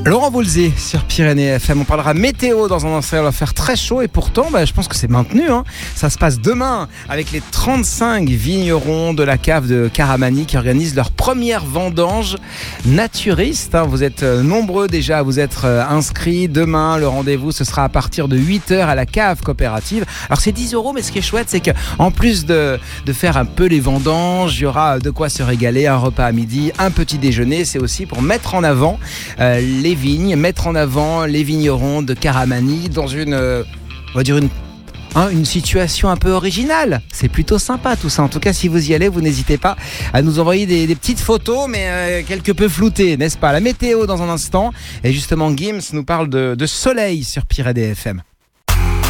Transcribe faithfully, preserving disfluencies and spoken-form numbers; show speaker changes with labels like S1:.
S1: Laurent Voulzé sur Pyrénées F M. On parlera météo dans un instant. Il va faire très chaud et pourtant, bah, je pense que c'est maintenu. Hein. Ça se passe demain avec les trente-cinq vignerons de la cave de Caramani qui organisent leur première vendange naturiste. Hein. Vous êtes nombreux déjà à vous être inscrits. Demain, le rendez-vous, ce sera à partir de huit heures à la cave coopérative. Alors, c'est dix euros, mais ce qui est chouette, c'est qu'en plus de, de faire un peu les vendanges, il y aura de quoi se régaler, un repas à midi, un petit déjeuner. C'est aussi pour mettre en avant euh, les vignes, mettre en avant les vignerons de Caramani dans une, euh, on va dire une, hein, une situation un peu originale. C'est plutôt sympa tout ça. En tout cas, si vous y allez, vous n'hésitez pas à nous envoyer des, des petites photos, mais euh, quelque peu floutées, n'est-ce pas? La météo dans un instant. Et justement, Gims nous parle de, de soleil sur Pyrénées F M.